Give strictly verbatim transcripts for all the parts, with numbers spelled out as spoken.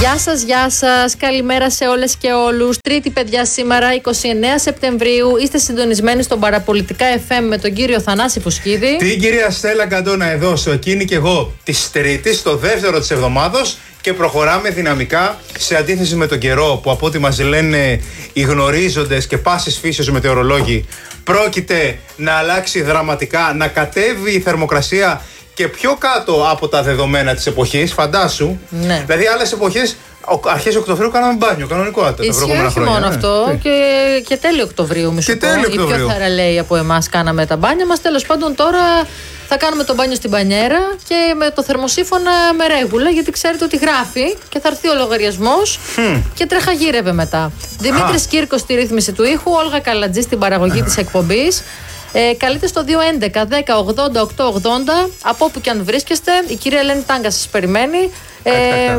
Γεια σας, γεια σας. Καλημέρα σε όλες και όλους. Τρίτη, παιδιά, σήμερα, εικοστή ενάτη Σεπτεμβρίου. Είστε συντονισμένοι στον Παραπολιτικά εφ εμ με τον κύριο Θανάση Φουσκίδη. Την κυρία Στέλλα Καντώνα εδώ, στο Εκείνη και εγώ της Τρίτης, το δεύτερο της εβδομάδος. Και προχωράμε δυναμικά σε αντίθεση με τον καιρό που, από ό,τι μας λένε οι γνωρίζοντες και πάσης φύσεως μετεωρολόγοι, πρόκειται να αλλάξει δραματικά, να κατέβει η θερμοκρασία και πιο κάτω από τα δεδομένα της εποχής, φαντάσου. Ναι. Δηλαδή, άλλες εποχές, αρχές Οκτωβρίου κάναμε μπάνιο, κανονικότατα τα προηγούμενα χρόνια. Όχι μόνο ναι. αυτό, ναι. και, και τέλειο Οκτωβρίου, μη σου πω. Οι πιο θαραλέοι από εμάς κάναμε τα μπάνια μας. Τέλος πάντων, τώρα θα κάνουμε το μπάνιο στην μπανιέρα και με το θερμοσύφωνα με ρέγουλα, γιατί ξέρετε ότι γράφει και θα έρθει ο λογαριασμός mm. και τρέχα γύρευε μετά. Δημήτρης Κύρκος στη ρύθμιση του ήχου, Όλγα Καλατζή στην παραγωγή της εκπομπής. Ε, καλείτε στο δύο έντεκα δέκα ογδόντα οκτώ ογδόντα, από όπου και αν βρίσκεστε. Η κυρία Ελένη Τάγκα σας περιμένει. Ε,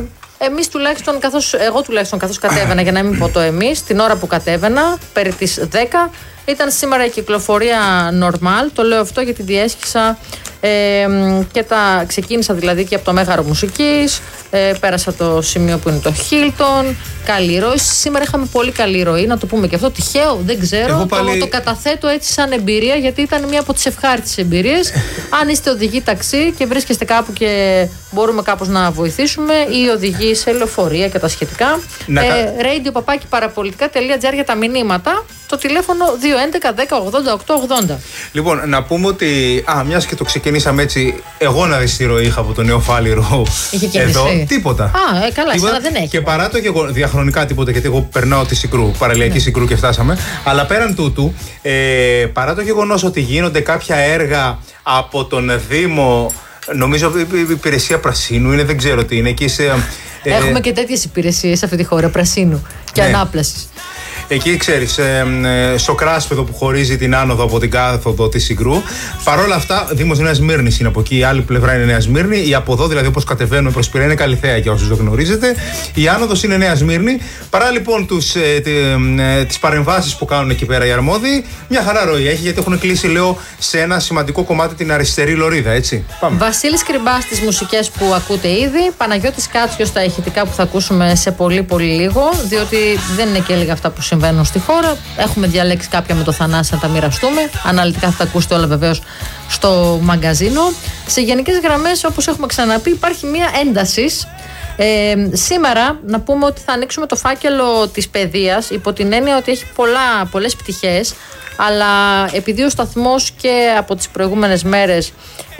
εμείς τουλάχιστον, καθώς, εγώ τουλάχιστον καθώς κατέβαινα, για να μην πω το εμείς, την ώρα που κατέβαινα, περί τις δέκα, ήταν σήμερα η κυκλοφορία normal. Το λέω αυτό γιατί διέσχισα ε, και τα ξεκίνησα δηλαδή και από το Μέγαρο Μουσικής, ε, πέρασα το σημείο που είναι το Hilton. Καλή ροή. Σήμερα είχαμε πολύ καλή ροή, να το πούμε και αυτό. Τυχαίο, δεν ξέρω. Πάλι... Το, το καταθέτω έτσι σαν εμπειρία, γιατί ήταν μία από τις ευχάριστες εμπειρίες. Αν είστε οδηγοί ταξί και βρίσκεστε κάπου και μπορούμε κάπως να βοηθήσουμε, ή οδηγοί σε λεωφορεία και τα σχετικά. Να... Ε, radio παπάκι παραπολιτικά τελεία τζι άρ για τα μηνύματα. Το τηλέφωνο δύο έντεκα δέκα ογδόντα οκτώ ογδόντα. Λοιπόν, να πούμε ότι. Α, μιας και το ξεκινήσαμε έτσι. Εγώ να δεις τη ροή είχα από τον Νεοφάλιρο. Είχε εδώ. Τίποτα. Α, ε, καλά, τίποτα. δεν έχει. Και παρά το γεγονός. Διαχρονικά τίποτα, γιατί εγώ περνάω τη Σικρού, παραλιακή ναι. Σικρού και φτάσαμε. Αλλά πέραν τούτου, ε, παρά το γεγονός ότι γίνονται κάποια έργα από τον Δήμο. Νομίζω η υπηρεσία Πρασίνου είναι, δεν ξέρω τι είναι. Εκεί σε, ε, Έχουμε και τέτοιες υπηρεσίες σε αυτή τη χώρα, Πρασίνου και ναι. Ανάπλασης. Εκεί ξέρεις, ε, ε, στο κράσπεδο που χωρίζει την άνοδο από την κάθοδο της Σικρού. Παρ' όλα αυτά, Δήμος Νέας Σμύρνης είναι από εκεί, η άλλη πλευρά είναι Νέα Σμύρνη. Η από εδώ, δηλαδή όπως κατεβαίνουμε προς Πειραιά, είναι Καλιθέα για όσους δεν γνωρίζετε. Η άνοδος είναι Νέα Σμύρνη. Παρά λοιπόν τους, ε, τε, ε, τις παρεμβάσεις που κάνουν εκεί πέρα οι αρμόδιοι, μια χαρά ροή έχει, γιατί έχουν κλείσει, λέω, σε ένα σημαντικό κομμάτι την αριστερή λωρίδα, έτσι. Πάμε. Βασίλης Κρυμπάς στις μουσικές που ακούτε ήδη. Παναγιώτης Κάτσιος στα ηχητικά που θα ακούσουμε σε πολύ πολύ λίγο, διότι δεν είναι και λίγα αυτά που συμβαίνουν στη χώρα. Έχουμε διαλέξει κάποια με το Θανάση να τα μοιραστούμε. Αναλυτικά θα τα ακούσετε όλα βεβαίως στο μαγκαζίνο. Σε γενικές γραμμές, όπως έχουμε ξαναπεί, υπάρχει μία ένταση. Ε, σήμερα να πούμε ότι θα ανοίξουμε το φάκελο της παιδείας, υπό την έννοια ότι έχει πολλά, πολλές πτυχές, αλλά επειδή ο σταθμός και από τις προηγούμενες μέρες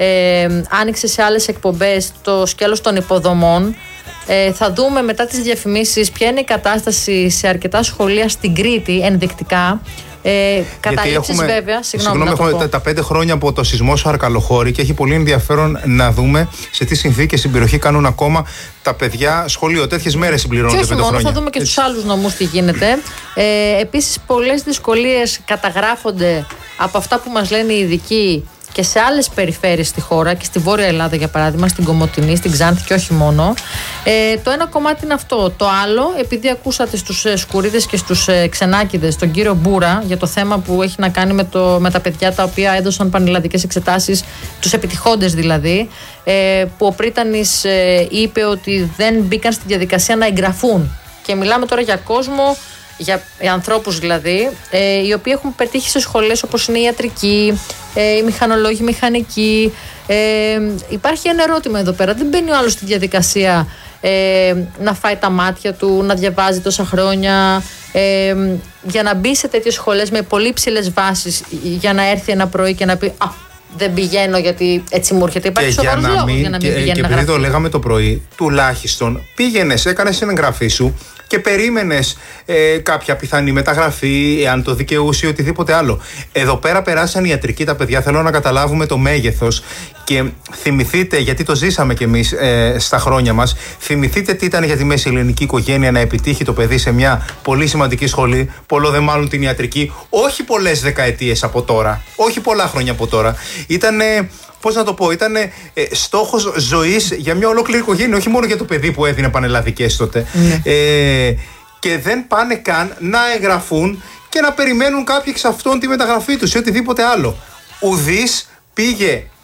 ε, άνοιξε σε άλλες εκπομπές το σκέλος των υποδομών, Ε, θα δούμε μετά τις διαφημίσεις ποια είναι η κατάσταση σε αρκετά σχολεία στην Κρήτη ενδεικτικά. Ε, Καταλήψεις βέβαια. Συγγνώμη, συγγνώμη έχουμε τα, τα πέντε χρόνια από το σεισμό στο Αρκαλοχώρι και έχει πολύ ενδιαφέρον να δούμε σε τι συνθήκες στην περιοχή κάνουν ακόμα τα παιδιά σχολείο. Τέτοιες μέρες συμπληρώνονται πέντε χρόνια. Θα δούμε και στους άλλους νομούς τι γίνεται. Ε, επίσης, πολλές δυσκολίες καταγράφονται από αυτά που μας λένε οι ειδικοί και σε άλλες περιφέρειες στη χώρα, και στη Βόρεια Ελλάδα για παράδειγμα, στην Κομοτηνή, στην Ξάνθη και όχι μόνο. Ε, το ένα κομμάτι είναι αυτό. Το άλλο, επειδή ακούσατε στους ε, Σκουρίδες και στους ε, Ξενάκηδες τον κύριο Μπούρα για το θέμα που έχει να κάνει με, το, με τα παιδιά τα οποία έδωσαν πανελλαδικές εξετάσεις, τους επιτυχώντες δηλαδή, ε, που ο Πρίτανης ε, είπε ότι δεν μπήκαν στη διαδικασία να εγγραφούν. Και μιλάμε τώρα για κόσμο, για ανθρώπους δηλαδή, ε, οι οποίοι έχουν πετύχει σε σχολές όπως είναι η ιατρική, ε, οι μηχανολόγοι, οι μηχανικοί. Ε, υπάρχει ένα ερώτημα εδώ πέρα. Δεν μπαίνει ο άλλος στη διαδικασία ε, να φάει τα μάτια του, να διαβάζει τόσα χρόνια, ε, για να μπει σε τέτοιες σχολές με πολύ ψηλές βάσεις, για να έρθει ένα πρωί και να πει «Α, δεν πηγαίνω γιατί έτσι μου έρχεται». Υπάρχει σοβαρός λόγος για να μην πηγαίνει. Και επειδή το λέγαμε το πρωί, τουλάχιστον πήγαινες, έκανες την εγγραφή σου και περίμενες ε, κάποια πιθανή μεταγραφή, εάν το δικαιούσε ή οτιδήποτε άλλο. Εδώ πέρα περάσαν οι ιατρικοί τα παιδιά. Θέλω να καταλάβουμε το μέγεθος και θυμηθείτε, γιατί το ζήσαμε κι εμείς ε, στα χρόνια μας, θυμηθείτε τι ήταν για τη μέση ελληνική οικογένεια να επιτύχει το παιδί σε μια πολύ σημαντική σχολή, πολλό δε μάλλον την ιατρική, όχι πολλές δεκαετίες από τώρα, όχι πολλά χρόνια από τώρα. Ήταν. Πώς να το πω, ήταν ε, στόχος ζωής για μια ολόκληρη οικογένεια, όχι μόνο για το παιδί που έδινε πανελλαδικές τότε. Mm. Ε, και δεν πάνε καν να εγγραφούν και να περιμένουν κάποιοι εξ αυτών τη μεταγραφή τους ή οτιδήποτε άλλο. Ουδής πήγε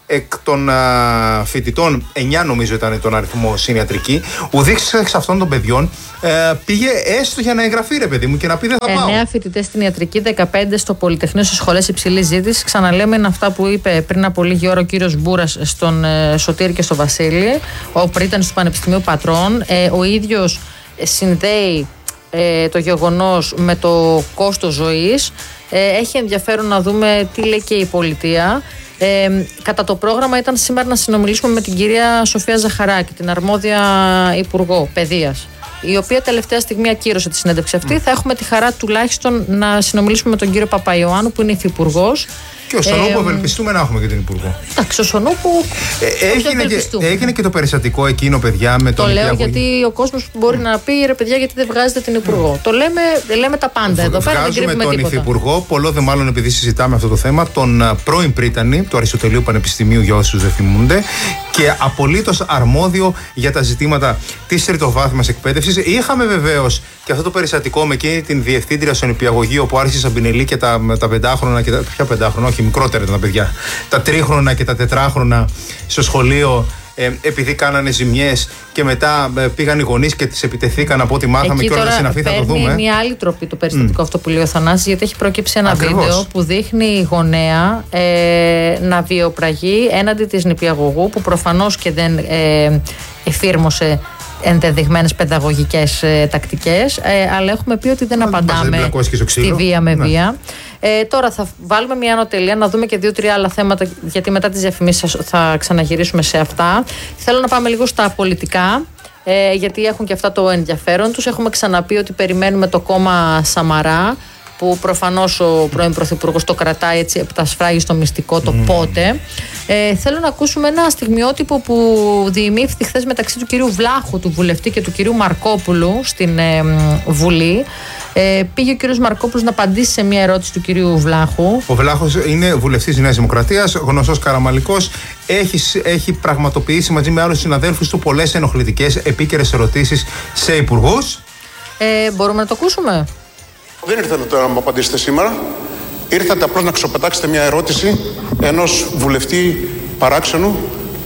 εκ των α, φοιτητών, εννιά νομίζω ήταν τον αριθμό στην ιατρική, ουδής εξ αυτών των παιδιών ε, πήγε έστω για να εγγραφεί, ρε παιδί μου, και να πει δεν θα πάω. εννιά φοιτητές στην ιατρική, δεκαπέντε στο Πολυτεχνείο, στις σχολές υψηλής ζήτησης. Ξαναλέμε, είναι αυτά που είπε πριν από λίγη ώρα ο κύριος Μπούρας στον ε, Σωτήρη και στο Βασίλη, ο πρίτανης του Πανεπιστημίου Πατρών. Ε, ο ίδιος συνδέει ε, το γεγονός με το κόστος ζωής. Ε, έχει ενδιαφέρον να δούμε τι λέει και η πολιτεία. Ε, κατά το πρόγραμμα ήταν σήμερα να συνομιλήσουμε με την κυρία Σοφία Ζαχαράκη, την αρμόδια Υπουργό Παιδείας, η οποία τελευταία στιγμή ακύρωσε τη συνέντευξη αυτή. Mm. Θα έχουμε τη χαρά τουλάχιστον να συνομιλήσουμε με τον κύριο Παπαϊωάννου, που είναι υφυπουργός. Και ο Σονούπου, ε, ευελπιστούμε να έχουμε και την Υπουργό. Εντάξει, ο Σονούπου. Ε, έγινε, και, έγινε και το περιστατικό εκείνο, παιδιά, με τον. Το λέω γιατί ο κόσμος μπορεί mm. να πει, ρε παιδιά, γιατί δεν βγάζετε την Υπουργό. Mm. Το λέμε, λέμε τα πάντα εδώ πέρα. Δεν κρύβουμε τον Υφυπουργό, πολλό δε μάλλον επειδή συζητάμε αυτό το θέμα, τον πρώην πρίτανη του Αριστοτελείου Πανεπιστημίου, για όσους δεν θυμούνται, και απολύτως αρμόδιο για τα ζητήματα της τριτοβάθμιας εκπαίδευσης. Είχαμε βεβαίως και αυτό το περιστατικό με εκείνη την διευθύντρια στον νηπιαγωγείο που άρχισε Σαμπινελή και τα, τα πεντάχρονα και τα. Ποια πεντάχρονα, όχι, μικρότερα ήταν τα παιδιά. Τα τρίχρονα και τα τετράχρονα στο σχολείο, ε, επειδή κάνανε ζημιές και μετά ε, πήγαν οι γονείς και τις επιτεθήκαν από ό,τι μάθαμε. Εκεί και όλα τα συναφή θα το δούμε. Είναι μια άλλη τροπή το περιστατικό mm. αυτό που λέει ο Θανάσης, γιατί έχει προκύψει ένα Ακριβώς. βίντεο που δείχνει γονέα ε, να βιοπραγεί έναντι της νηπιαγωγού, που προφανώς και δεν ε, εφήρμοσε ενδεδειγμένες παιδαγωγικές ε, τακτικές, ε, αλλά έχουμε πει ότι δεν Μα, απαντάμε στη βία με ναι. βία. Ε, τώρα θα βάλουμε μια ανωτελεία, να δούμε και δύο-τρία άλλα θέματα, γιατί μετά τις διαφημίσεις θα ξαναγυρίσουμε σε αυτά. Θέλω να πάμε λίγο στα πολιτικά, ε, γιατί έχουν και αυτά το ενδιαφέρον τους. Έχουμε ξαναπεί ότι περιμένουμε το κόμμα Σαμαρά, που προφανώς ο πρώην Πρωθυπουργός το κρατάει έτσι από τα σφράγη στο μυστικό το mm. πότε. Ε, θέλω να ακούσουμε ένα στιγμιότυπο που διημήφθη χθες μεταξύ του κυρίου Βλάχου, του βουλευτή, και του κυρίου Μαρκόπουλου στην ε, Βουλή. Ε, πήγε ο κύριος Μαρκόπουλος να απαντήσει σε μια ερώτηση του κυρίου Βλάχου. Ο Βλάχος είναι βουλευτής της Νέας Δημοκρατίας, γνωστός καραμαλικός. Έχει, έχει πραγματοποιήσει μαζί με άλλους συναδέλφους του πολλές ενοχλητικές επίκαιρες ερωτήσεις σε υπουργούς. Ε, μπορούμε να το ακούσουμε? Δεν ήρθατε να μου απαντήσετε σήμερα. Ήρθατε απλώς να ξοπετάξετε μια ερώτηση ενός βουλευτή παράξενου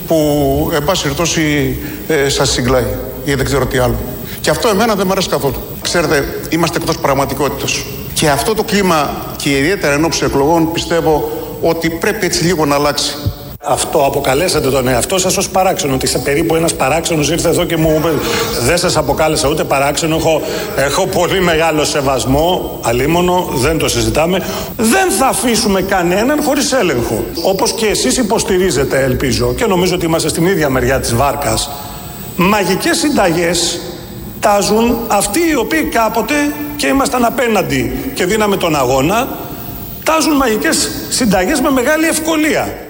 που, εν πάση περιπτώσει, ε, σας συγκλάει ή δεν ξέρω τι άλλο. Και αυτό εμένα δεν μου αρέσει καθόλου. Ξέρετε, είμαστε εκτός πραγματικότητας. Και αυτό το κλίμα, και ιδιαίτερα εν ώψη εκλογών, πιστεύω ότι πρέπει έτσι λίγο να αλλάξει. Αυτό αποκαλέσατε τον εαυτό σας ως παράξενο. Ότι είσαι περίπου ένας παράξενος, ήρθε εδώ και μου είπε. Δεν σας αποκάλεσα ούτε παράξενο. Έχω, έχω πολύ μεγάλο σεβασμό, αλίμονο, δεν το συζητάμε. Δεν θα αφήσουμε κανέναν χωρίς έλεγχο. Όπως και εσείς υποστηρίζετε, ελπίζω, και νομίζω ότι είμαστε στην ίδια μεριά της βάρκας. Μαγικές συνταγές τάζουν αυτοί οι οποίοι κάποτε, και ήμασταν απέναντι και δίναμε τον αγώνα, τάζουν μαγικές συνταγές με μεγάλη ευκολία.